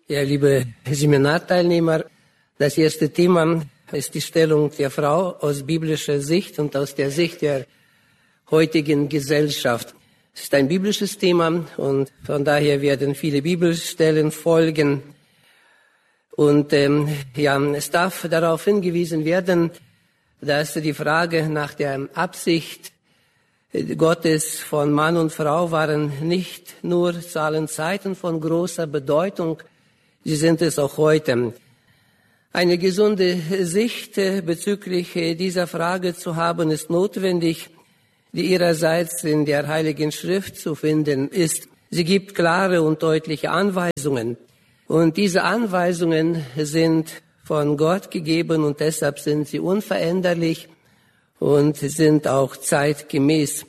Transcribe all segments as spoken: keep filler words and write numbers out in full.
Ja, liebe Seminarteilnehmer, das erste Thema ist die Stellung der Frau aus biblischer Sicht und aus der Sicht der heutigen Gesellschaft. Es ist ein biblisches Thema und von daher werden viele Bibelstellen folgen. Und ähm, ja, es darf darauf hingewiesen werden, dass die Frage nach der Absicht Gottes von Mann und Frau waren nicht nur zu allen Zeiten von großer Bedeutung, sie sind es auch heute. Eine gesunde Sicht bezüglich dieser Frage zu haben, ist notwendig, die ihrerseits in der Heiligen Schrift zu finden ist. Sie gibt klare und deutliche Anweisungen. Und diese Anweisungen sind von Gott gegeben und deshalb sind sie unveränderlich und sind auch zeitgemäß.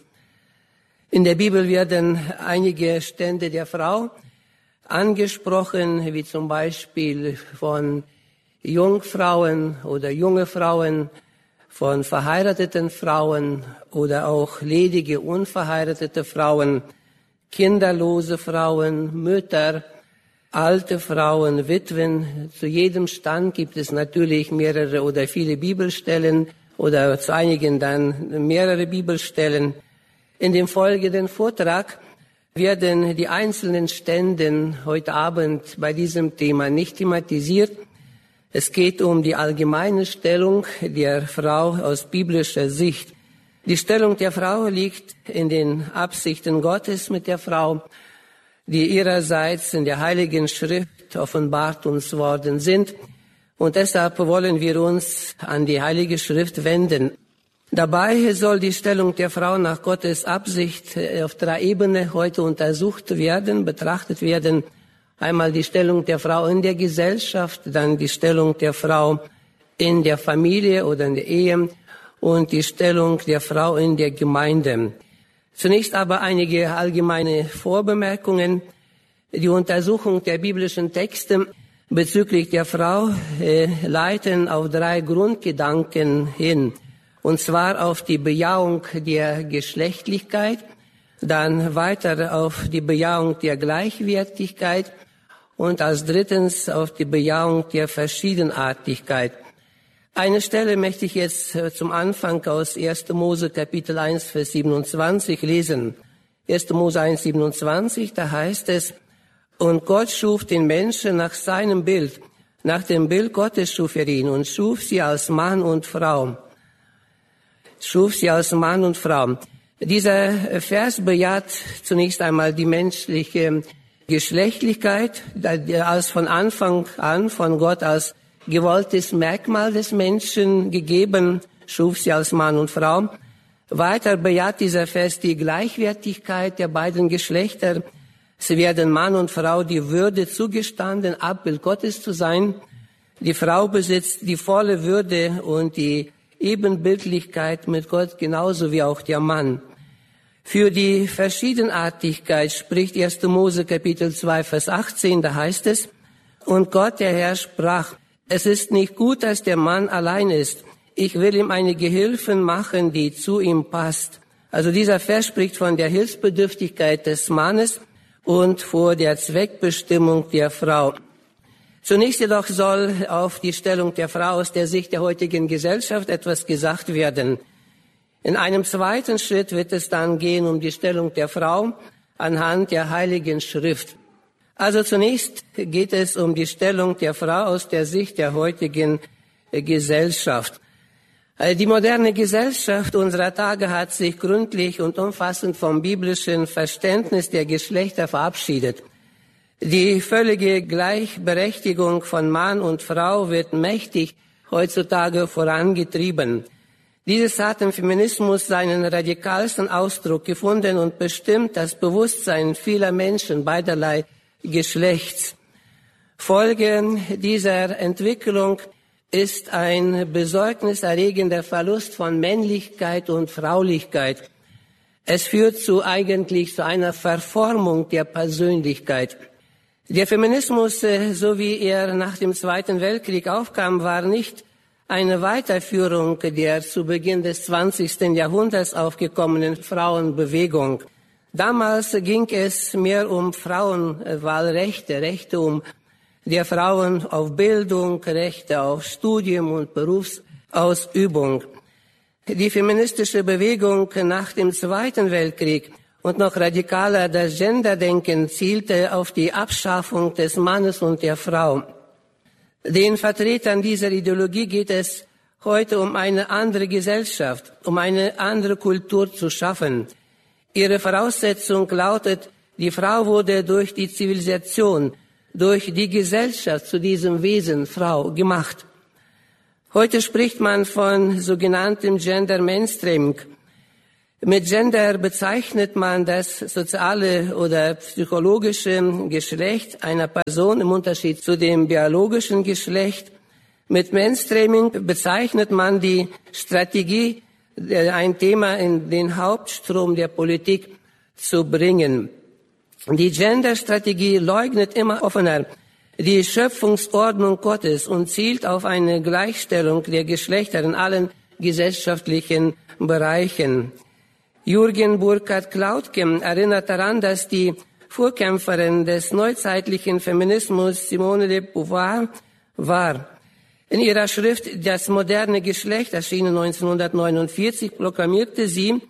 In der Bibel werden einige Stände der Frau angesprochen, wie zum Beispiel von Jungfrauen oder junge Frauen, von verheirateten Frauen oder auch ledige, unverheiratete Frauen, kinderlose Frauen, Mütter, alte Frauen, Witwen. Zu jedem Stand gibt es natürlich mehrere oder viele Bibelstellen oder zu einigen dann mehrere Bibelstellen. In dem folgenden Vortrag werden die einzelnen Stände heute Abend bei diesem Thema nicht thematisiert. Es geht um die allgemeine Stellung der Frau aus biblischer Sicht. Die Stellung der Frau liegt in den Absichten Gottes mit der Frau, die ihrerseits in der Heiligen Schrift offenbart uns worden sind. Und deshalb wollen wir uns an die Heilige Schrift wenden. Dabei soll die Stellung der Frau nach Gottes Absicht auf drei Ebenen heute untersucht werden, betrachtet werden. Einmal die Stellung der Frau in der Gesellschaft, dann die Stellung der Frau in der Familie oder in der Ehe und die Stellung der Frau in der Gemeinde. Zunächst aber einige allgemeine Vorbemerkungen. Die Untersuchung der biblischen Texte bezüglich der Frau äh, leiten auf drei Grundgedanken hin. Und zwar auf die Bejahung der Geschlechtlichkeit, dann weiter auf die Bejahung der Gleichwertigkeit und als drittens auf die Bejahung der Verschiedenartigkeit. Eine Stelle möchte ich jetzt zum Anfang aus erster Mose Kapitel eins, Vers siebenundzwanzig lesen. erster Mose eins, siebenundzwanzig, da heißt es, und Gott schuf den Menschen nach seinem Bild. Nach dem Bild Gottes schuf er ihn und schuf sie als Mann und Frau. Schuf sie als Mann und Frau. Dieser Vers bejaht zunächst einmal die menschliche Geschlechtlichkeit, als von Anfang an von Gott als gewolltes Merkmal des Menschen gegeben, schuf sie als Mann und Frau. Weiter bejaht dieser Vers die Gleichwertigkeit der beiden Geschlechter. Sie werden Mann und Frau die Würde zugestanden, Abbild Gottes zu sein. Die Frau besitzt die volle Würde und die Ebenbildlichkeit mit Gott, genauso wie auch der Mann. Für die Verschiedenartigkeit spricht erster Mose Kapitel zwei, Vers achtzehn, da heißt es, und Gott, der Herr, sprach, es ist nicht gut, dass der Mann allein ist. Ich will ihm eine Gehilfin machen, die zu ihm passt. Also dieser Vers spricht von der Hilfsbedürftigkeit des Mannes und vor der Zweckbestimmung der Frau. Zunächst jedoch soll auf die Stellung der Frau aus der Sicht der heutigen Gesellschaft etwas gesagt werden. In einem zweiten Schritt wird es dann gehen um die Stellung der Frau anhand der Heiligen Schrift. Also zunächst geht es um die Stellung der Frau aus der Sicht der heutigen Gesellschaft. Die moderne Gesellschaft unserer Tage hat sich gründlich und umfassend vom biblischen Verständnis der Geschlechter verabschiedet. Die völlige Gleichberechtigung von Mann und Frau wird mächtig heutzutage vorangetrieben. Dieses hat im Feminismus seinen radikalsten Ausdruck gefunden und bestimmt das Bewusstsein vieler Menschen beiderlei Geschlechts. Folge dieser Entwicklung ist ein besorgniserregender Verlust von Männlichkeit und Fraulichkeit. Es führt zu eigentlich zu einer Verformung der Persönlichkeit. Der Feminismus, so wie er nach dem Zweiten Weltkrieg aufkam, war nicht eine Weiterführung der zu Beginn des zwanzigsten Jahrhunderts aufgekommenen Frauenbewegung. Damals ging es mehr um Frauenwahlrechte, Rechte um der Frauen auf Bildung, Rechte auf Studium und Berufsausübung. Die feministische Bewegung nach dem Zweiten Weltkrieg und noch radikaler das Genderdenken zielte auf die Abschaffung des Mannes und der Frau. Den Vertretern dieser Ideologie geht es heute um eine andere Gesellschaft, um eine andere Kultur zu schaffen. Ihre Voraussetzung lautet, die Frau wurde durch die Zivilisation, durch die Gesellschaft zu diesem Wesen Frau gemacht. Heute spricht man von sogenanntem Gender Mainstreaming. Mit Gender bezeichnet man das soziale oder psychologische Geschlecht einer Person im Unterschied zu dem biologischen Geschlecht. Mit Mainstreaming bezeichnet man die Strategie, ein Thema in den Hauptstrom der Politik zu bringen. Die Gender-Strategie leugnet immer offener die Schöpfungsordnung Gottes und zielt auf eine Gleichstellung der Geschlechter in allen gesellschaftlichen Bereichen. Jürgen Burkhard-Klautke erinnert daran, dass die Vorkämpferin des neuzeitlichen Feminismus Simone de Beauvoir war. In ihrer Schrift Das moderne Geschlecht, erschienen neunzehnhundertneunundvierzig, proklamierte sie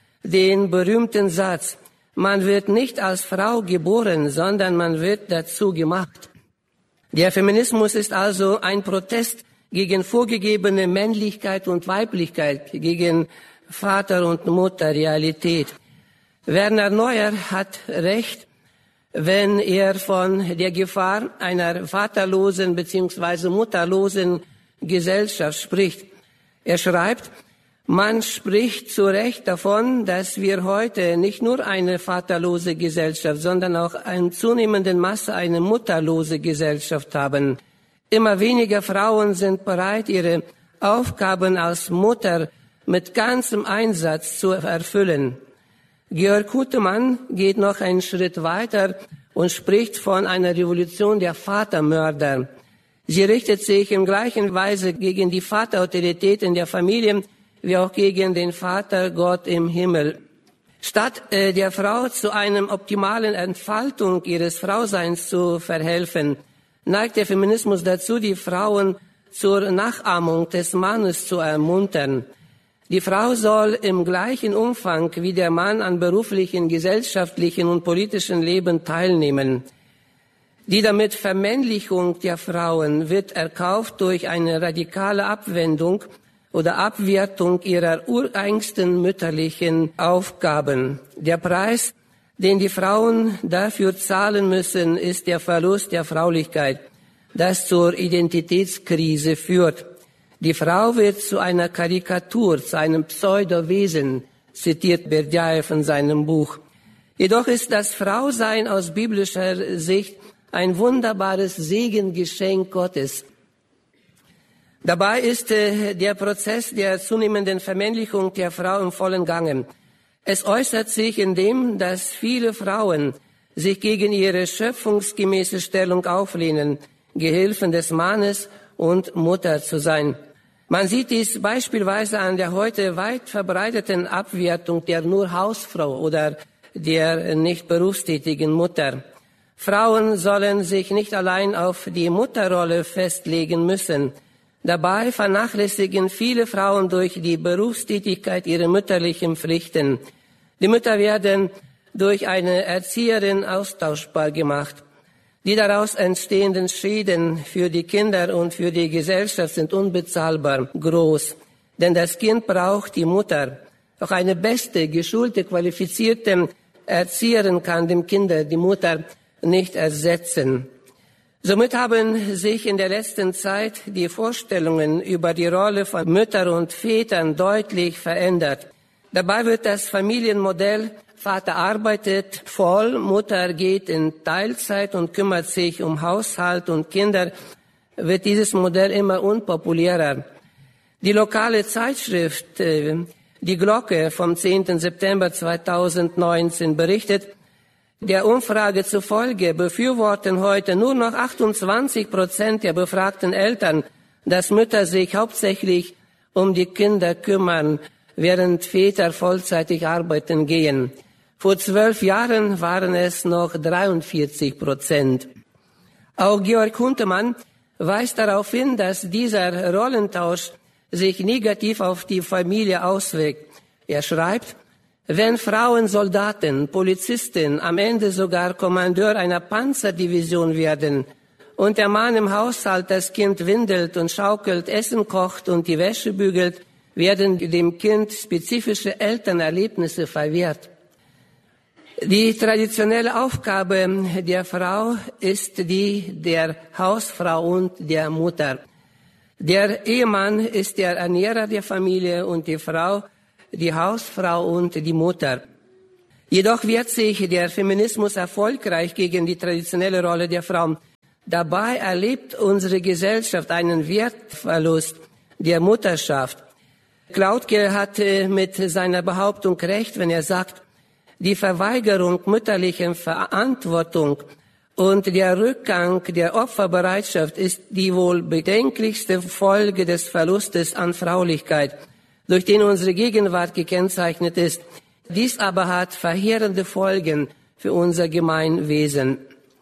den berühmten Satz: Man wird nicht als Frau geboren, sondern man wird dazu gemacht. Der Feminismus ist also ein Protest gegen vorgegebene Männlichkeit und Weiblichkeit, gegen Vater- und Mutterrealität. Werner Neuer hat recht, wenn er von der Gefahr einer vaterlosen bzw. mutterlosen Gesellschaft spricht. Er schreibt, man spricht zu Recht davon, dass wir heute nicht nur eine vaterlose Gesellschaft, sondern auch in zunehmendem Maße eine mutterlose Gesellschaft haben. Immer weniger Frauen sind bereit, ihre Aufgaben als Mutter mit ganzem Einsatz zu erfüllen. Georg Hutemann geht noch einen Schritt weiter und spricht von einer Revolution der Vatermörder. Sie richtet sich in gleicher Weise gegen die Vaterautorität in der Familie wie auch gegen den Vater Gott im Himmel. Statt äh, der Frau zu einer optimalen Entfaltung ihres Frauseins zu verhelfen, neigt der Feminismus dazu, die Frauen zur Nachahmung des Mannes zu ermuntern. Die Frau soll im gleichen Umfang wie der Mann an beruflichen, gesellschaftlichen und politischen Leben teilnehmen. Die damit Vermännlichung der Frauen wird erkauft durch eine radikale Abwendung oder Abwertung ihrer ureigensten mütterlichen Aufgaben. Der Preis, den die Frauen dafür zahlen müssen, ist der Verlust der Fraulichkeit, das zur Identitätskrise führt. Die Frau wird zu einer Karikatur, zu einem Pseudowesen, zitiert Berdyaev in seinem Buch. Jedoch ist das Frausein aus biblischer Sicht ein wunderbares Segengeschenk Gottes. Dabei ist äh, der Prozess der zunehmenden Vermännlichung der Frau im vollen Gange. Es äußert sich in dem, dass viele Frauen sich gegen ihre schöpfungsgemäße Stellung auflehnen, Gehilfen des Mannes und Mutter zu sein. Man sieht dies beispielsweise an der heute weit verbreiteten Abwertung der nur Hausfrau oder der nicht berufstätigen Mutter. Frauen sollen sich nicht allein auf die Mutterrolle festlegen müssen. Dabei vernachlässigen viele Frauen durch die Berufstätigkeit ihre mütterlichen Pflichten. Die Mütter werden durch eine Erzieherin austauschbar gemacht. Die daraus entstehenden Schäden für die Kinder und für die Gesellschaft sind unbezahlbar groß. Denn das Kind braucht die Mutter. Auch eine beste, geschulte, qualifizierte Erzieherin kann dem Kind die Mutter nicht ersetzen. Somit haben sich in der letzten Zeit die Vorstellungen über die Rolle von Müttern und Vätern deutlich verändert. Dabei wird das Familienmodell Vater arbeitet voll, Mutter geht in Teilzeit und kümmert sich um Haushalt und Kinder, wird dieses Modell immer unpopulärer. Die lokale Zeitschrift Die Glocke vom zehnten September zweitausendneunzehn berichtet, der Umfrage zufolge befürworten heute nur noch achtundzwanzig Prozent der befragten Eltern, dass Mütter sich hauptsächlich um die Kinder kümmern, während Väter vollzeitig arbeiten gehen. Vor zwölf Jahren waren es noch dreiundvierzig Prozent. Auch Georg Huntemann weist darauf hin, dass dieser Rollentausch sich negativ auf die Familie auswirkt. Er schreibt, wenn Frauen Soldaten, Polizisten, am Ende sogar Kommandeur einer Panzerdivision werden und der Mann im Haushalt das Kind windelt und schaukelt, Essen kocht und die Wäsche bügelt, werden dem Kind spezifische Elternerlebnisse verwehrt. Die traditionelle Aufgabe der Frau ist die der Hausfrau und der Mutter. Der Ehemann ist der Ernährer der Familie und die Frau die Hausfrau und die Mutter. Jedoch wehrt sich der Feminismus erfolgreich gegen die traditionelle Rolle der Frau. Dabei erlebt unsere Gesellschaft einen Wertverlust der Mutterschaft. Klautke hatte mit seiner Behauptung recht, wenn er sagt, die Verweigerung mütterlicher Verantwortung und der Rückgang der Opferbereitschaft ist die wohl bedenklichste Folge des Verlustes an Fraulichkeit, durch den unsere Gegenwart gekennzeichnet ist. Dies aber hat verheerende Folgen für unser Gemeinwesen.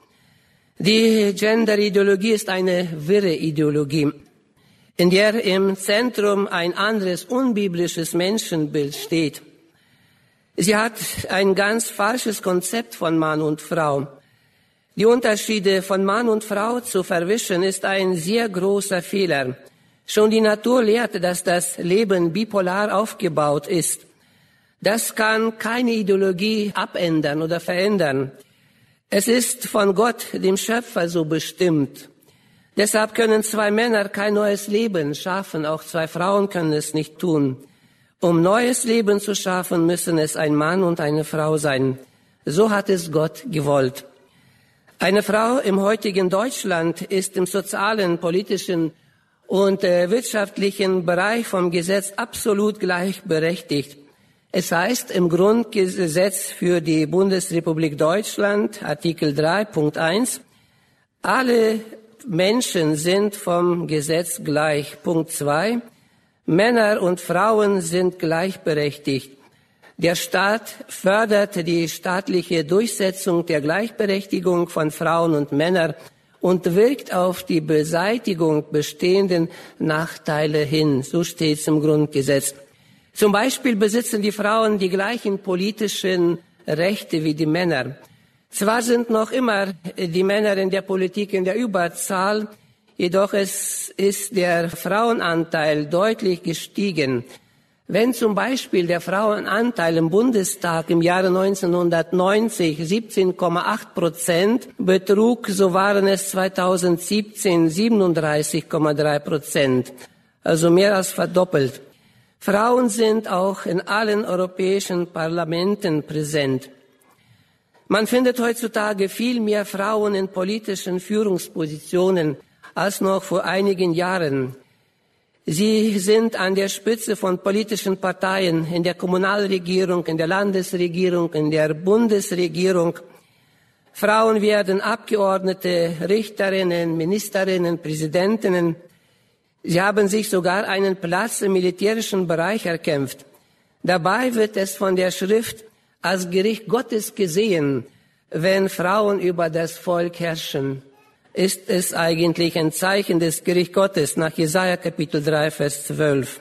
Die Gender-Ideologie ist eine wirre Ideologie, in der im Zentrum ein anderes unbiblisches Menschenbild steht. Sie hat ein ganz falsches Konzept von Mann und Frau. Die Unterschiede von Mann und Frau zu verwischen, ist ein sehr großer Fehler. Schon die Natur lehrt, dass das Leben bipolar aufgebaut ist. Das kann keine Ideologie abändern oder verändern. Es ist von Gott, dem Schöpfer, so bestimmt. Deshalb können zwei Männer kein neues Leben schaffen, auch zwei Frauen können es nicht tun. Um neues Leben zu schaffen, müssen es ein Mann und eine Frau sein. So hat es Gott gewollt. Eine Frau im heutigen Deutschland ist im sozialen, politischen und äh, wirtschaftlichen Bereich vom Gesetz absolut gleichberechtigt. Es heißt im Grundgesetz für die Bundesrepublik Deutschland, Artikel drei Punkt eins, alle Menschen sind vom Gesetz gleich. Punkt zwei, Männer und Frauen sind gleichberechtigt. Der Staat fördert die staatliche Durchsetzung der Gleichberechtigung von Frauen und Männern und wirkt auf die Beseitigung bestehenden Nachteile hin. So steht es im Grundgesetz. Zum Beispiel besitzen die Frauen die gleichen politischen Rechte wie die Männer. Zwar sind noch immer die Männer in der Politik in der Überzahl, jedoch es ist der Frauenanteil deutlich gestiegen. Wenn zum Beispiel der Frauenanteil im Bundestag im Jahre neunzehnhundertneunzig siebzehn Komma acht Prozent betrug, so waren es zweitausendsiebzehn siebenunddreißig Komma drei Prozent, also mehr als verdoppelt. Frauen sind auch in allen europäischen Parlamenten präsent. Man findet heutzutage viel mehr Frauen in politischen Führungspositionen als noch vor einigen Jahren. Sie sind an der Spitze von politischen Parteien, in der Kommunalregierung, in der Landesregierung, in der Bundesregierung. Frauen werden Abgeordnete, Richterinnen, Ministerinnen, Präsidentinnen. Sie haben sich sogar einen Platz im militärischen Bereich erkämpft. Dabei wird es von der Schrift als Gericht Gottes gesehen, wenn Frauen über das Volk herrschen. Ist es eigentlich ein Zeichen des Gerichts Gottes nach Jesaja Kapitel drei, Vers zwölf.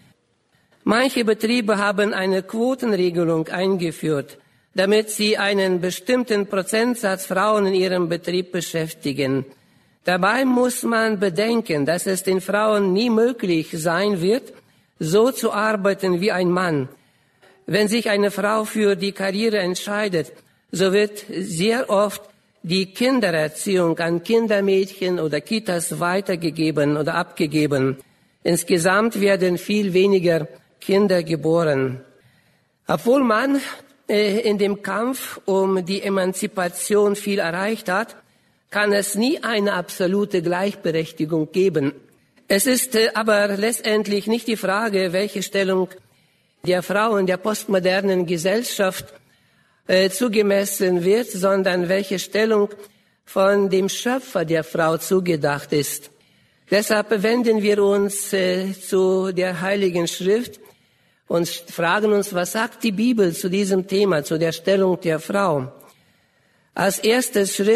Manche Betriebe haben eine Quotenregelung eingeführt, damit sie einen bestimmten Prozentsatz Frauen in ihrem Betrieb beschäftigen. Dabei muss man bedenken, dass es den Frauen nie möglich sein wird, so zu arbeiten wie ein Mann. Wenn sich eine Frau für die Karriere entscheidet, so wird sehr oft die Kindererziehung an Kindermädchen oder Kitas weitergegeben oder abgegeben. Insgesamt werden viel weniger Kinder geboren. Obwohl man äh, in dem Kampf um die Emanzipation viel erreicht hat, kann es nie eine absolute Gleichberechtigung geben. Es ist äh, aber letztendlich nicht die Frage, welche Stellung der Frau in der postmodernen Gesellschaft äh, zugemessen wird, sondern welche Stellung von dem Schöpfer der Frau zugedacht ist. Deshalb wenden wir uns äh, zu der Heiligen Schrift und fragen uns, was sagt die Bibel zu diesem Thema, zu der Stellung der Frau? Als erster Schritt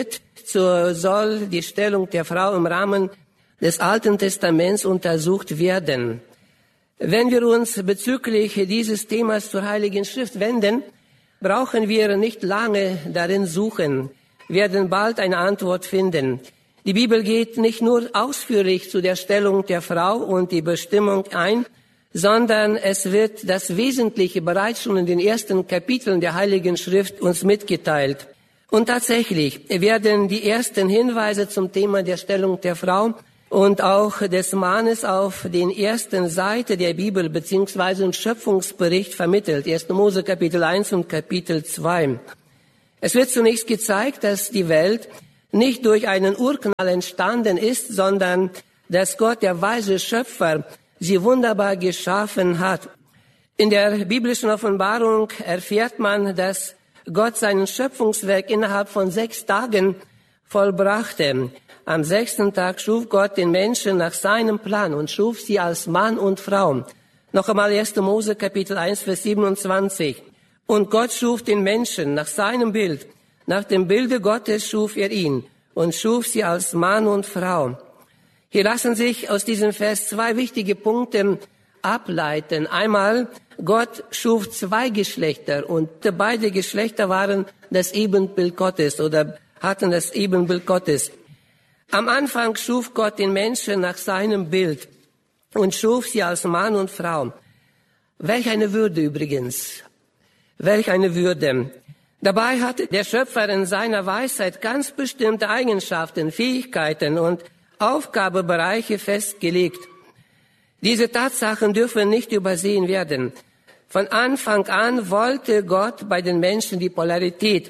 so soll die Stellung der Frau im Rahmen des Alten Testaments untersucht werden. Wenn wir uns bezüglich dieses Themas zur Heiligen Schrift wenden, brauchen wir nicht lange darin suchen, werden bald eine Antwort finden. Die Bibel geht nicht nur ausführlich zu der Stellung der Frau und die Bestimmung ein, sondern es wird das Wesentliche bereits schon in den ersten Kapiteln der Heiligen Schrift uns mitgeteilt. Und tatsächlich werden die ersten Hinweise zum Thema der Stellung der Frau und auch des Mannes auf den ersten Seiten der Bibel beziehungsweise im Schöpfungsbericht vermittelt. erster Mose Kapitel eins und Kapitel zwei. Es wird zunächst gezeigt, dass die Welt nicht durch einen Urknall entstanden ist, sondern dass Gott, der weise Schöpfer, sie wunderbar geschaffen hat. In der biblischen Offenbarung erfährt man, dass Gott sein Schöpfungswerk innerhalb von sechs Tagen vollbrachte. Am sechsten Tag schuf Gott den Menschen nach seinem Plan und schuf sie als Mann und Frau. Noch einmal erster Mose Kapitel eins, Vers siebenundzwanzig. Und Gott schuf den Menschen nach seinem Bild. Nach dem Bilde Gottes schuf er ihn und schuf sie als Mann und Frau. Hier lassen sich aus diesem Vers zwei wichtige Punkte ableiten. Einmal, Gott schuf zwei Geschlechter und beide Geschlechter waren das Ebenbild Gottes oder hatten das Ebenbild Gottes. Am Anfang schuf Gott den Menschen nach seinem Bild und schuf sie als Mann und Frau. Welch eine Würde übrigens. Welch eine Würde. Dabei hat der Schöpfer in seiner Weisheit ganz bestimmte Eigenschaften, Fähigkeiten und Aufgabebereiche festgelegt. Diese Tatsachen dürfen nicht übersehen werden. Von Anfang an wollte Gott bei den Menschen die Polarität.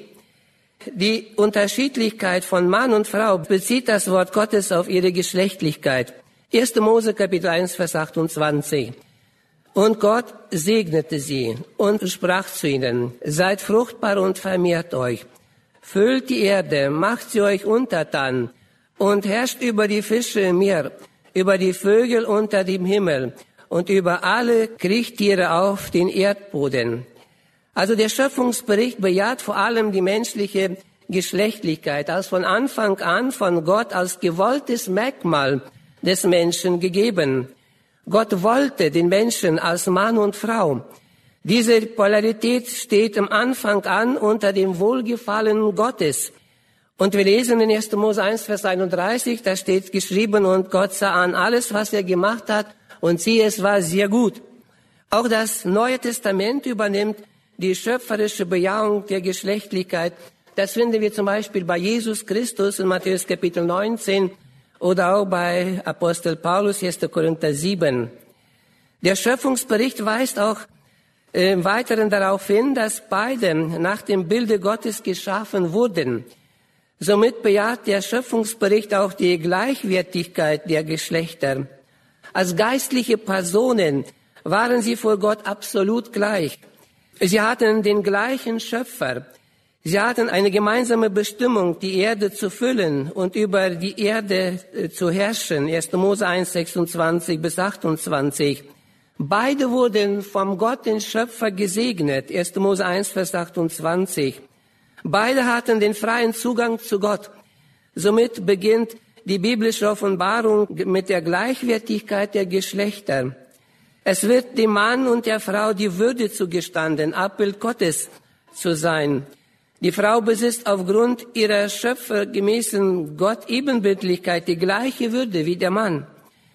Die Unterschiedlichkeit von Mann und Frau bezieht das Wort Gottes auf ihre Geschlechtlichkeit. erster Mose Kapitel eins, Vers achtundzwanzig. Und Gott segnete sie und sprach zu ihnen, seid fruchtbar und vermehrt euch. Füllt die Erde, macht sie euch untertan und herrscht über die Fische im Meer, über die Vögel unter dem Himmel und über alle Kriechtiere auf den Erdboden. Also der Schöpfungsbericht bejaht vor allem die menschliche Geschlechtlichkeit, als von Anfang an von Gott als gewolltes Merkmal des Menschen gegeben. Gott wollte den Menschen als Mann und Frau. Diese Polarität steht am Anfang an unter dem Wohlgefallen Gottes. Und wir lesen in erster Mose eins, Vers einunddreißig, da steht geschrieben, und Gott sah an alles, was er gemacht hat, und siehe, es war sehr gut. Auch das Neue Testament übernimmt die schöpferische Bejahung der Geschlechtlichkeit. Das finden wir zum Beispiel bei Jesus Christus in Matthäus Kapitel neunzehn oder auch bei Apostel Paulus, erster Korinther sieben. Der Schöpfungsbericht weist auch äh, im Weiteren darauf hin, dass beide nach dem Bilde Gottes geschaffen wurden. Somit bejaht der Schöpfungsbericht auch die Gleichwertigkeit der Geschlechter. Als geistliche Personen waren sie vor Gott absolut gleich. Sie hatten den gleichen Schöpfer. Sie hatten eine gemeinsame Bestimmung, die Erde zu füllen und über die Erde äh, zu herrschen. erster Mose eins, sechsundzwanzig bis achtundzwanzig. Beide wurden vom Gott, den Schöpfer, gesegnet. erster Mose eins, Vers achtundzwanzig. Beide hatten den freien Zugang zu Gott. Somit beginnt die biblische Offenbarung mit der Gleichwertigkeit der Geschlechter. Es wird dem Mann und der Frau die Würde zugestanden, Abbild Gottes zu sein. Die Frau besitzt aufgrund ihrer schöpfergemäßen Gott-Ebenbildlichkeit die gleiche Würde wie der Mann.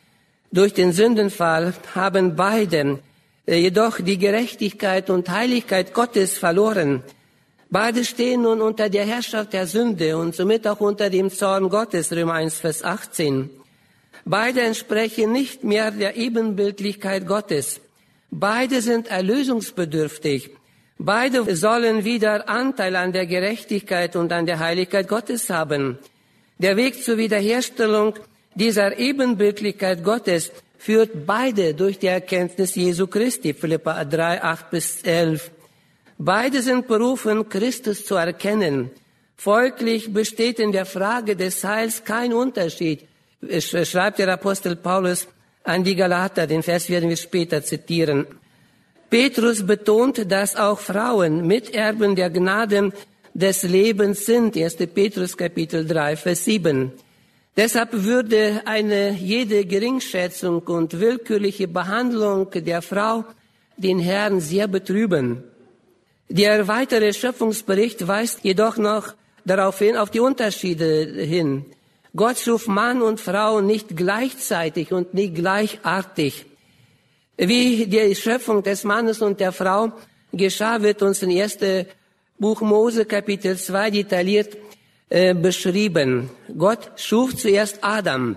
Durch den Sündenfall haben beide jedoch die Gerechtigkeit und Heiligkeit Gottes verloren. Beide stehen nun unter der Herrschaft der Sünde und somit auch unter dem Zorn Gottes, Römer eins, Vers achtzehn. Beide entsprechen nicht mehr der Ebenbildlichkeit Gottes. Beide sind erlösungsbedürftig. Beide sollen wieder Anteil an der Gerechtigkeit und an der Heiligkeit Gottes haben. Der Weg zur Wiederherstellung dieser Ebenbildlichkeit Gottes führt beide durch die Erkenntnis Jesu Christi, Philipper drei, acht bis elf. Beide sind berufen, Christus zu erkennen. Folglich besteht in der Frage des Heils kein Unterschied, schreibt der Apostel Paulus an die Galater, den Vers werden wir später zitieren. Petrus betont, dass auch Frauen Miterben der Gnade des Lebens sind. erster Petrus Kapitel drei, Vers sieben. Deshalb würde eine jede Geringschätzung und willkürliche Behandlung der Frau den Herrn sehr betrüben. Der weitere Schöpfungsbericht weist jedoch noch darauf hin, auf die Unterschiede hin. Gott schuf Mann und Frau nicht gleichzeitig und nicht gleichartig. Wie die Schöpfung des Mannes und der Frau geschah, wird uns in ersten Buch Mose Kapitel zwei detailliert äh, beschrieben. Gott schuf zuerst Adam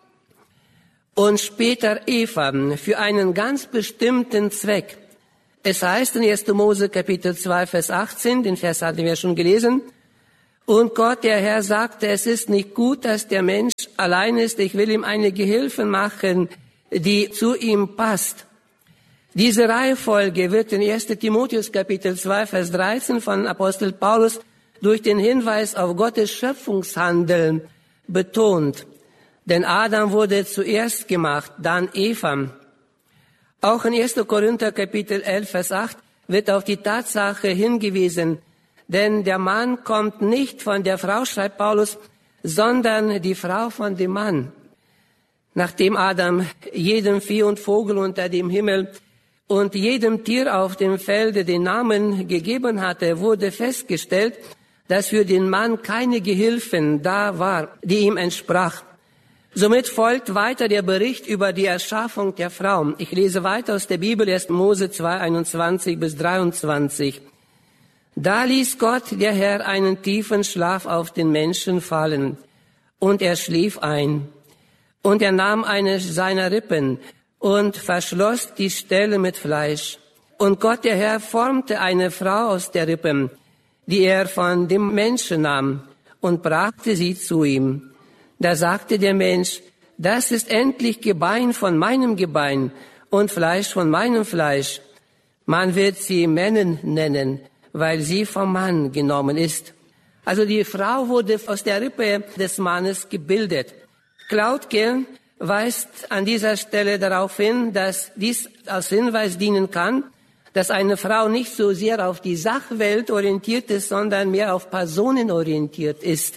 und später Eva für einen ganz bestimmten Zweck. Es heißt in ersten Mose Kapitel zwei, Vers achtzehn, den Vers hatten wir schon gelesen, und Gott, der Herr, sagte, es ist nicht gut, dass der Mensch allein ist, ich will ihm eine Gehilfin machen, die zu ihm passt. Diese Reihenfolge wird in ersten Timotheus Kapitel zwei, Vers dreizehn von Apostel Paulus durch den Hinweis auf Gottes Schöpfungshandeln betont. Denn Adam wurde zuerst gemacht, dann Eva. Auch in ersten Korinther Kapitel elf, Vers acht wird auf die Tatsache hingewiesen, denn der Mann kommt nicht von der Frau, schreibt Paulus, sondern die Frau von dem Mann. Nachdem Adam jedem Vieh und Vogel unter dem Himmel und jedem Tier auf dem Felde den Namen gegeben hatte, wurde festgestellt, dass für den Mann keine Gehilfin da war, die ihm entsprach. Somit folgt weiter der Bericht über die Erschaffung der Frau. Ich lese weiter aus der Bibel, erster Mose zwei, einundzwanzig bis dreiundzwanzig. Da ließ Gott, der Herr, einen tiefen Schlaf auf den Menschen fallen, und er schlief ein. Und er nahm eine seiner Rippen und verschloss die Stelle mit Fleisch. Und Gott, der Herr, formte eine Frau aus der Rippen, die er von dem Menschen nahm, und brachte sie zu ihm. Da sagte der Mensch, das ist endlich Gebein von meinem Gebein und Fleisch von meinem Fleisch. Man wird sie Männin nennen, weil sie vom Mann genommen ist. Also die Frau wurde aus der Rippe des Mannes gebildet. Klautke weist an dieser Stelle darauf hin, dass dies als Hinweis dienen kann, dass eine Frau nicht so sehr auf die Sachwelt orientiert ist, sondern mehr auf Personen orientiert ist.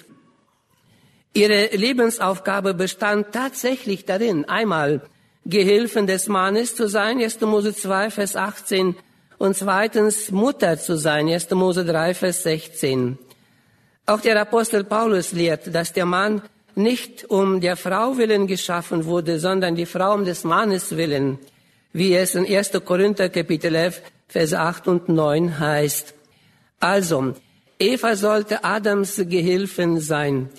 Ihre Lebensaufgabe bestand tatsächlich darin, einmal Gehilfen des Mannes zu sein, erster Mose zwei, Vers achtzehn, und zweitens Mutter zu sein, erster Mose drei, Vers sechzehn. Auch der Apostel Paulus lehrt, dass der Mann nicht um der Frau willen geschaffen wurde, sondern die Frau um des Mannes willen, wie es in erster Korinther Kapitel elf, Vers acht und neun heißt. Also, Eva sollte Adams Gehilfin sein.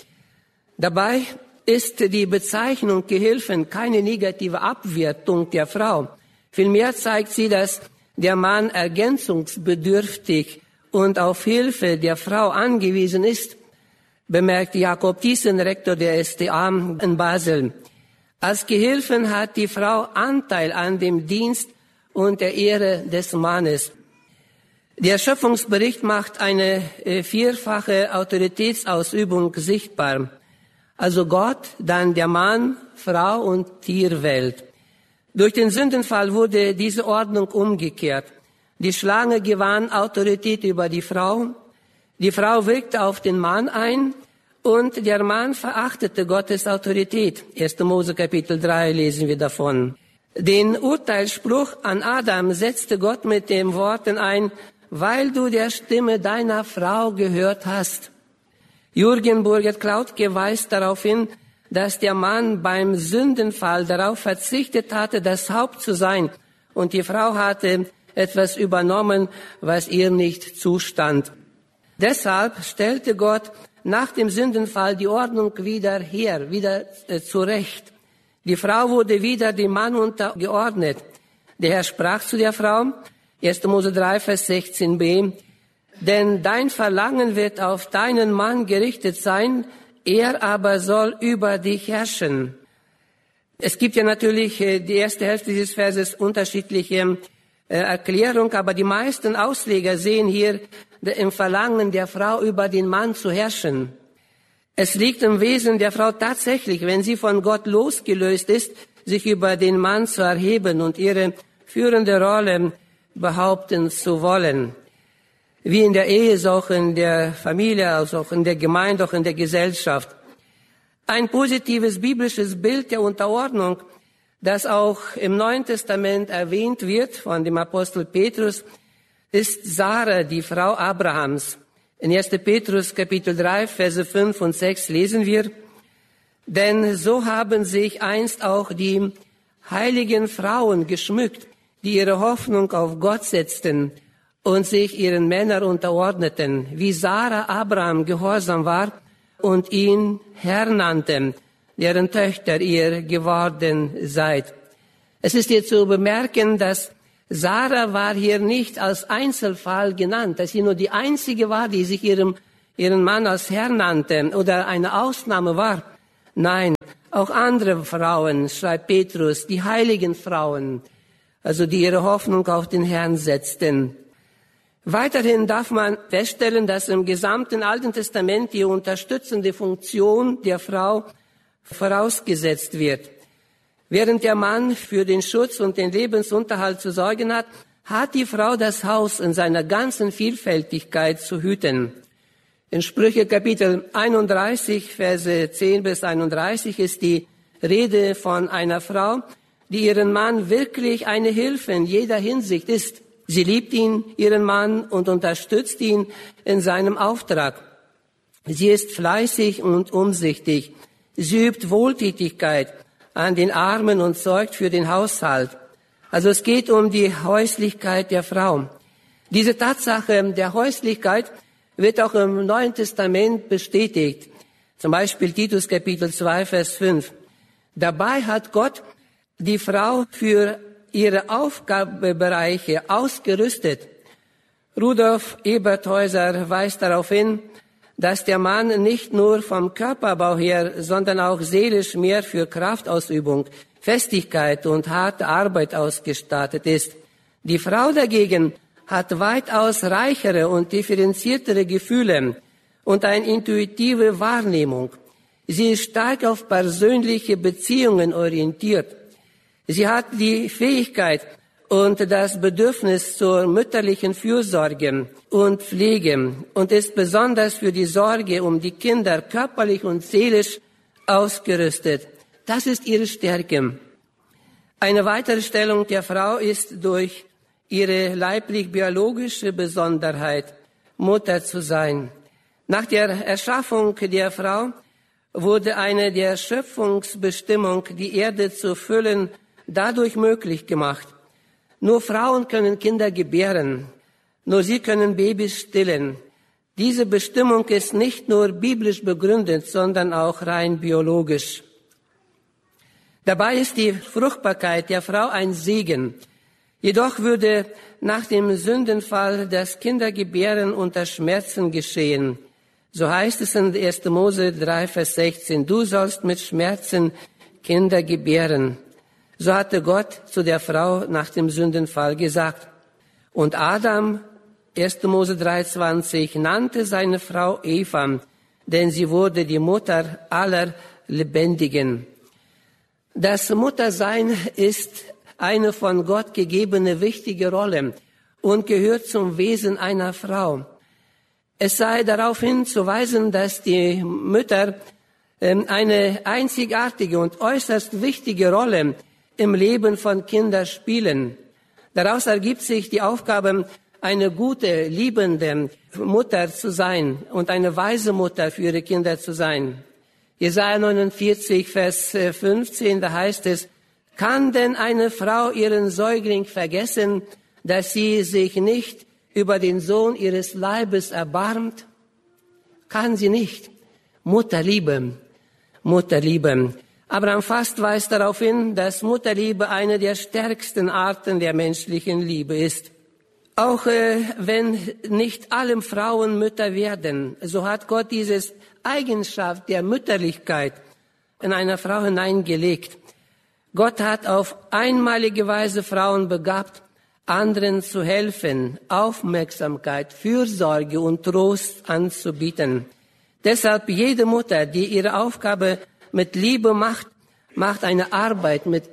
Dabei ist die Bezeichnung Gehilfin keine negative Abwertung der Frau. Vielmehr zeigt sie, dass der Mann ergänzungsbedürftig und auf Hilfe der Frau angewiesen ist, bemerkt Jakob Thiessen, Rektor der S D A in Basel. Als Gehilfin hat die Frau Anteil an dem Dienst und der Ehre des Mannes. Der Schöpfungsbericht macht eine vierfache Autoritätsausübung sichtbar. Also Gott, dann der Mann, Frau und Tierwelt. Durch den Sündenfall wurde diese Ordnung umgekehrt. Die Schlange gewann Autorität über die Frau, die Frau wirkte auf den Mann ein und der Mann verachtete Gottes Autorität. erster Mose Kapitel drei lesen wir davon. Den Urteilsspruch an Adam setzte Gott mit den Worten ein, weil du der Stimme deiner Frau gehört hast. Jürgen Burgert-Klautke weist darauf hin, dass der Mann beim Sündenfall darauf verzichtet hatte, das Haupt zu sein, und die Frau hatte etwas übernommen, was ihr nicht zustand. Deshalb stellte Gott nach dem Sündenfall die Ordnung wieder her, wieder äh, zurecht. Die Frau wurde wieder dem Mann untergeordnet. Der Herr sprach zu der Frau, erster Mose drei, Vers sechzehn b, denn dein Verlangen wird auf deinen Mann gerichtet sein, er aber soll über dich herrschen. Es gibt ja natürlich äh, die erste Hälfte dieses Verses unterschiedliche äh, Erklärung, aber die meisten Ausleger sehen hier im Verlangen der Frau über den Mann zu herrschen. Es liegt im Wesen der Frau tatsächlich, wenn sie von Gott losgelöst ist, sich über den Mann zu erheben und ihre führende Rolle behaupten zu wollen. wie in der Ehe, so auch in der Familie, also auch in der Gemeinde, auch in der Gesellschaft. Ein positives biblisches Bild der Unterordnung, das auch im Neuen Testament erwähnt wird von dem Apostel Petrus, ist Sarah, die Frau Abrahams. In erster Petrus Kapitel drei, Verse fünf und sechs lesen wir: Denn so haben sich einst auch die heiligen Frauen geschmückt, die ihre Hoffnung auf Gott setzten und sich ihren Männern unterordneten, wie Sarah Abraham gehorsam war und ihn Herr nannte, deren Töchter ihr geworden seid. Es ist hier zu bemerken, dass Sarah war hier nicht als Einzelfall genannt, dass sie nur die einzige war, die sich ihrem, ihren Mann als Herr nannte oder eine Ausnahme war. Nein, auch andere Frauen, schreibt Petrus, die heiligen Frauen, also die ihre Hoffnung auf den Herrn setzten. Weiterhin darf man feststellen, dass im gesamten Alten Testament die unterstützende Funktion der Frau vorausgesetzt wird. Während der Mann für den Schutz und den Lebensunterhalt zu sorgen hat, hat die Frau das Haus in seiner ganzen Vielfältigkeit zu hüten. In Sprüche Kapitel einunddreißig, Verse zehn bis einunddreißig ist die Rede von einer Frau, die ihren Mann wirklich eine Hilfe in jeder Hinsicht ist. Sie liebt ihn, ihren Mann, und unterstützt ihn in seinem Auftrag. Sie ist fleißig und umsichtig. Sie übt Wohltätigkeit an den Armen und sorgt für den Haushalt. Also es geht um die Häuslichkeit der Frau. Diese Tatsache der Häuslichkeit wird auch im Neuen Testament bestätigt. Zum Beispiel Titus Kapitel zwei, Vers fünf. Dabei hat Gott die Frau für ihre Aufgabenbereiche ausgerüstet. Rudolf Eberthäuser weist darauf hin, dass der Mann nicht nur vom Körperbau her, sondern auch seelisch mehr für Kraftausübung, Festigkeit und harte Arbeit ausgestattet ist. Die Frau dagegen hat weitaus reichere und differenziertere Gefühle und eine intuitive Wahrnehmung. Sie ist stark auf persönliche Beziehungen orientiert. Sie hat die Fähigkeit und das Bedürfnis zur mütterlichen Fürsorge und Pflege und ist besonders für die Sorge um die Kinder körperlich und seelisch ausgerüstet. Das ist ihre Stärke. Eine weitere Stellung der Frau ist durch ihre leiblich-biologische Besonderheit, Mutter zu sein. Nach der Erschaffung der Frau wurde eine der Schöpfungsbestimmung, die Erde zu füllen, dadurch möglich gemacht. Nur Frauen können Kinder gebären, nur sie können Babys stillen. Diese Bestimmung ist nicht nur biblisch begründet, sondern auch rein biologisch. Dabei ist die Fruchtbarkeit der Frau ein Segen. Jedoch würde nach dem Sündenfall das Kindergebären unter Schmerzen geschehen. So heißt es in erster Mose drei, Vers sechzehn, du sollst mit Schmerzen Kinder gebären. So hatte Gott zu der Frau nach dem Sündenfall gesagt. Und Adam, erster Mose drei, zwanzig, nannte seine Frau Eva, denn sie wurde die Mutter aller Lebendigen. Das Muttersein ist eine von Gott gegebene wichtige Rolle und gehört zum Wesen einer Frau. Es sei darauf hinzuweisen, dass die Mütter eine einzigartige und äußerst wichtige Rolle im Leben von Kindern spielen. Daraus ergibt sich die Aufgabe, eine gute, liebende Mutter zu sein und eine weise Mutter für ihre Kinder zu sein. Jesaja neunundvierzig, Vers fünfzehn, da heißt es, kann denn eine Frau ihren Säugling vergessen, dass sie sich nicht über den Sohn ihres Leibes erbarmt? Kann sie nicht. Mutterliebe, Mutterliebe. Abraham Fast weist darauf hin, dass Mutterliebe eine der stärksten Arten der menschlichen Liebe ist. Auch äh, wenn nicht alle Frauen Mütter werden, so hat Gott diese Eigenschaft der Mütterlichkeit in einer Frau hineingelegt. Gott hat auf einmalige Weise Frauen begabt, anderen zu helfen, Aufmerksamkeit, Fürsorge und Trost anzubieten. Deshalb jede Mutter, die ihre Aufgabe mit Liebe macht, macht eine Arbeit mit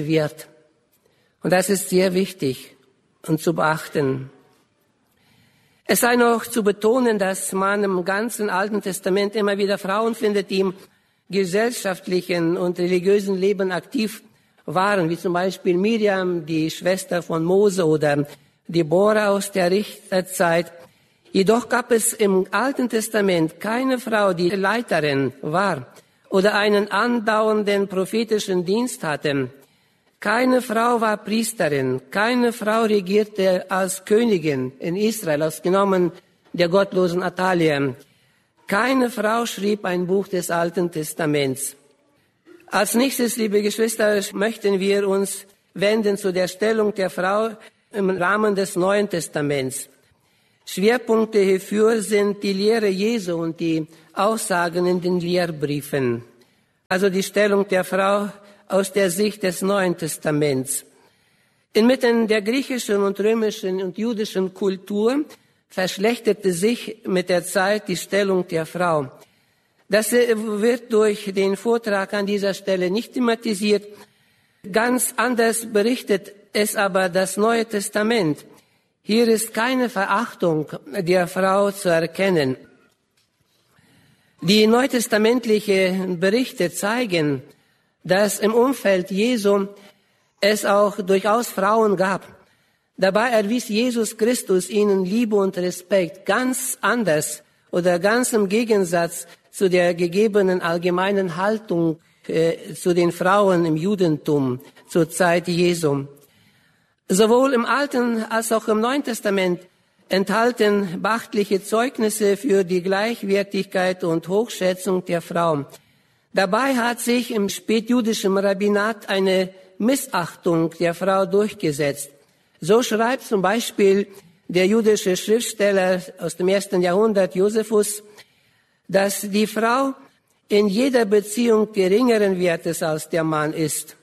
Ewigkeitswert. Und das ist sehr wichtig und zu beachten. Es sei noch zu betonen, dass man im ganzen Alten Testament immer wieder Frauen findet, die im gesellschaftlichen und religiösen Leben aktiv waren, wie zum Beispiel Miriam, die Schwester von Mose, oder Deborah aus der Richterzeit. Jedoch gab es im Alten Testament keine Frau, die Leiterin war oder einen andauernden prophetischen Dienst hatte. Keine Frau war Priesterin, keine Frau regierte als Königin in Israel, ausgenommen der gottlosen Athalia. Keine Frau schrieb ein Buch des Alten Testaments. Als nächstes, liebe Geschwister, möchten wir uns wenden zu der Stellung der Frau im Rahmen des Neuen Testaments. Schwerpunkte hierfür sind die Lehre Jesu und die Aussagen in den Lehrbriefen. Also die Stellung der Frau aus der Sicht des Neuen Testaments. Inmitten der griechischen und römischen und jüdischen Kultur verschlechterte sich mit der Zeit die Stellung der Frau. Das wird durch den Vortrag an dieser Stelle nicht thematisiert. Ganz anders berichtet es aber das Neue Testament. Hier ist keine Verachtung der Frau zu erkennen. Die neutestamentlichen Berichte zeigen, dass im Umfeld Jesu es auch durchaus Frauen gab. Dabei erwies Jesus Christus ihnen Liebe und Respekt ganz anders oder ganz im Gegensatz zu der gegebenen allgemeinen Haltung äh, zu den Frauen im Judentum zur Zeit Jesu. Sowohl im Alten als auch im Neuen Testament enthalten beachtliche Zeugnisse für die Gleichwertigkeit und Hochschätzung der Frau. Dabei hat sich im spätjüdischen Rabbinat eine Missachtung der Frau durchgesetzt. So schreibt zum Beispiel der jüdische Schriftsteller aus dem ersten Jahrhundert, Josephus, dass die Frau in jeder Beziehung geringeren Wertes als der Mann ist.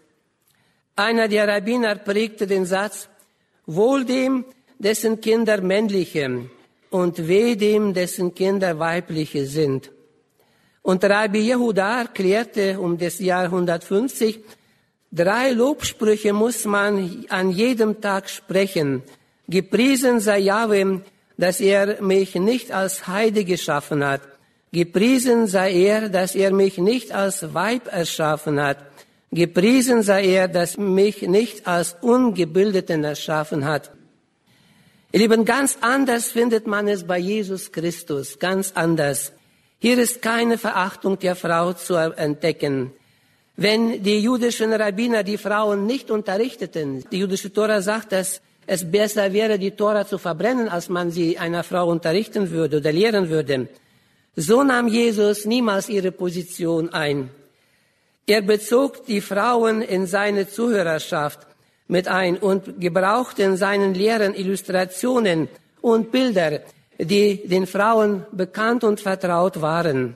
Einer der Rabbiner prägte den Satz: Wohl dem, dessen Kinder männliche, und weh dem, dessen Kinder weibliche sind. Und Rabbi Jehuda erklärte um das Jahr hundertfünfzig, drei Lobsprüche muss man an jedem Tag sprechen. Gepriesen sei Jahwe, dass er mich nicht als Heide geschaffen hat. Gepriesen sei er, dass er mich nicht als Weib erschaffen hat. Gepriesen sei er, dass mich nicht als Ungebildeten erschaffen hat. Ihr Lieben, ganz anders findet man es bei Jesus Christus, ganz anders. Hier ist keine Verachtung der Frau zu entdecken. Wenn die jüdischen Rabbiner die Frauen nicht unterrichteten, die jüdische Tora sagt, dass es besser wäre, die Tora zu verbrennen, als man sie einer Frau unterrichten würde oder lehren würde, so nahm Jesus niemals ihre Position ein. Er bezog die Frauen in seine Zuhörerschaft mit ein und gebrauchte in seinen Lehren Illustrationen und Bilder, die den Frauen bekannt und vertraut waren.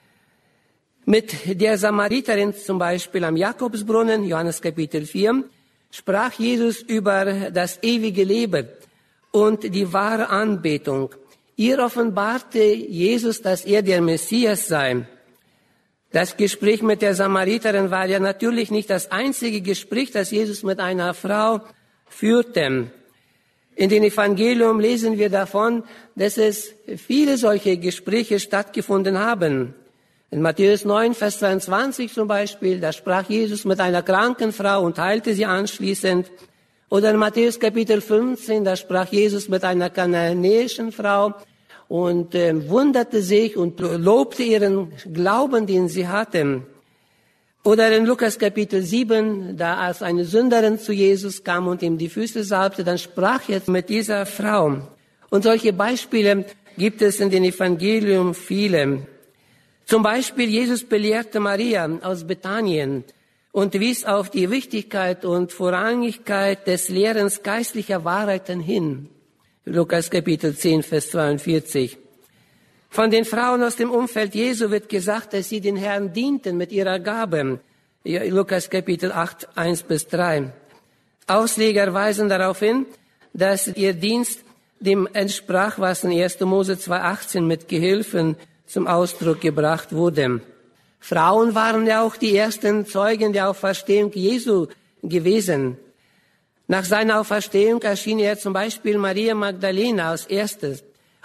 Mit der Samariterin zum Beispiel am Jakobsbrunnen, Johannes Kapitel vier, sprach Jesus über das ewige Leben und die wahre Anbetung. Ihr offenbarte Jesus, dass er der Messias sei. Das Gespräch mit der Samariterin war ja natürlich nicht das einzige Gespräch, das Jesus mit einer Frau führte. In den Evangelium lesen wir davon, dass es viele solche Gespräche stattgefunden haben. In Matthäus neun, Vers zweiundzwanzig zum Beispiel, da sprach Jesus mit einer kranken Frau und heilte sie anschließend. Oder in Matthäus Kapitel fünfzehn, da sprach Jesus mit einer kananäischen Frau und äh, wunderte sich und lobte ihren Glauben, den sie hatte. Oder in Lukas Kapitel sieben, da als eine Sünderin zu Jesus kam und ihm die Füße salbte, dann sprach er mit dieser Frau. Und solche Beispiele gibt es in den Evangelium viele. Zum Beispiel, Jesus belehrte Maria aus Bethanien und wies auf die Wichtigkeit und Vorrangigkeit des Lehrens geistlicher Wahrheiten hin. Lukas Kapitel zehn, Vers zweiundvierzig. Von den Frauen aus dem Umfeld Jesu wird gesagt, dass sie den Herrn dienten mit ihrer Gabe. Lukas Kapitel acht, eins bis drei. Ausleger weisen darauf hin, dass ihr Dienst dem entsprach, was in erster Mose zwei, achtzehn mit Gehilfen zum Ausdruck gebracht wurde. Frauen waren ja auch die ersten Zeugen der Auferstehung Jesu gewesen. Nach seiner Auferstehung erschien er zum Beispiel Maria Magdalena als erstes.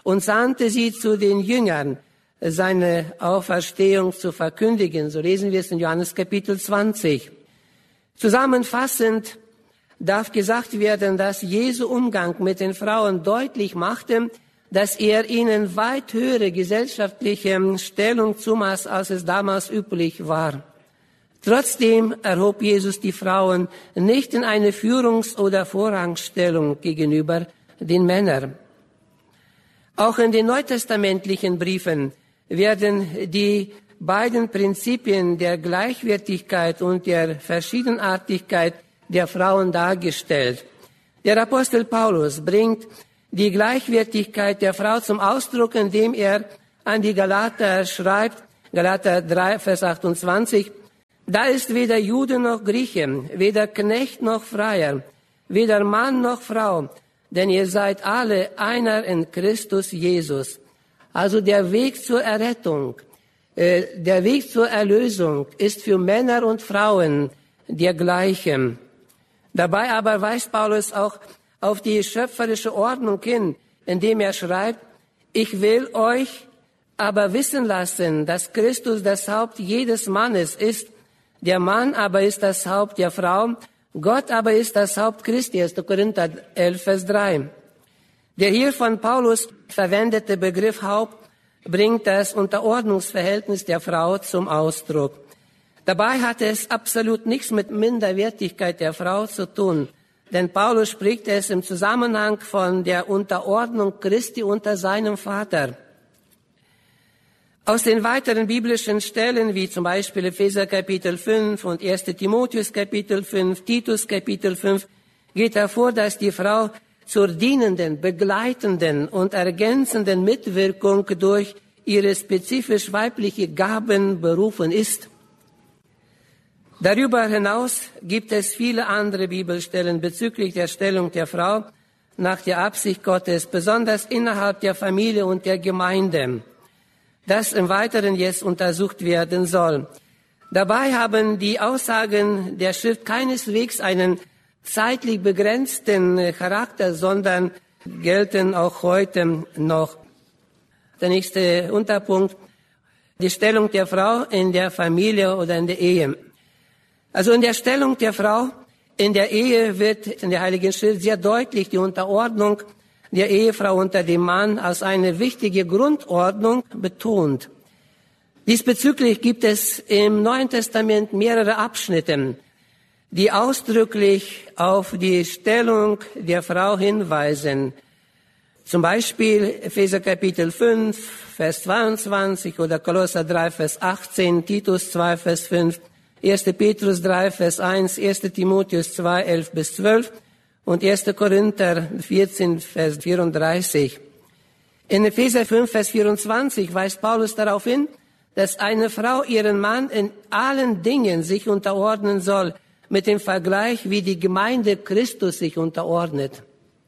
und sandte sie zu den Jüngern, seine Auferstehung zu verkündigen. So lesen wir es in Johannes Kapitel zwanzig. Zusammenfassend darf gesagt werden, dass Jesu Umgang mit den Frauen deutlich machte, dass er ihnen weit höhere gesellschaftliche Stellung zumaß, als es damals üblich war. Trotzdem erhob Jesus die Frauen nicht in eine Führungs- oder Vorrangstellung gegenüber den Männern. Auch in den neutestamentlichen Briefen werden die beiden Prinzipien der Gleichwertigkeit und der Verschiedenartigkeit der Frauen dargestellt. Der Apostel Paulus bringt die Gleichwertigkeit der Frau zum Ausdruck, indem er an die Galater schreibt, Galater drei, Vers achtundzwanzig, da ist weder Jude noch Grieche, weder Knecht noch Freier, weder Mann noch Frau, denn ihr seid alle einer in Christus Jesus. Also der Weg zur Errettung, äh, der Weg zur Erlösung ist für Männer und Frauen der gleiche. Dabei aber weist Paulus auch auf die schöpferische Ordnung hin, indem er schreibt, ich will euch aber wissen lassen, dass Christus das Haupt jedes Mannes ist, der Mann aber ist das Haupt der Frau, Gott aber ist das Haupt Christi, erster Korinther elf, Vers drei. Der hier von Paulus verwendete Begriff Haupt bringt das Unterordnungsverhältnis der Frau zum Ausdruck. Dabei hat es absolut nichts mit Minderwertigkeit der Frau zu tun, denn Paulus spricht es im Zusammenhang von der Unterordnung Christi unter seinem Vater. Aus den weiteren biblischen Stellen, wie zum Beispiel Epheser Kapitel fünf und erster Timotheus Kapitel fünf, Titus Kapitel fünf, geht hervor, dass die Frau zur dienenden, begleitenden und ergänzenden Mitwirkung durch ihre spezifisch weibliche Gaben berufen ist. Darüber hinaus gibt es viele andere Bibelstellen bezüglich der Stellung der Frau nach der Absicht Gottes, besonders innerhalb der Familie und der Gemeinde, das im Weiteren jetzt untersucht werden soll. Dabei haben die Aussagen der Schrift keineswegs einen zeitlich begrenzten Charakter, sondern gelten auch heute noch. Der nächste Unterpunkt, die Stellung der Frau in der Familie oder in der Ehe. Also in der Stellung der Frau in der Ehe wird in der Heiligen Schrift sehr deutlich die Unterordnung der Ehefrau unter dem Mann als eine wichtige Grundordnung betont. Diesbezüglich gibt es im Neuen Testament mehrere Abschnitte, die ausdrücklich auf die Stellung der Frau hinweisen. Zum Beispiel Epheser Kapitel fünf, Vers zweiundzwanzig oder Kolosser drei, Vers achtzehn, Titus zwei, Vers fünf, erster Petrus drei, Vers eins, erster Timotheus zwei, elf bis zwölf und erster Korinther vierzehn, Vers vierunddreißig. In Epheser fünf, Vers vierundzwanzig weist Paulus darauf hin, dass eine Frau ihren Mann in allen Dingen sich unterordnen soll, mit dem Vergleich, wie die Gemeinde Christus sich unterordnet.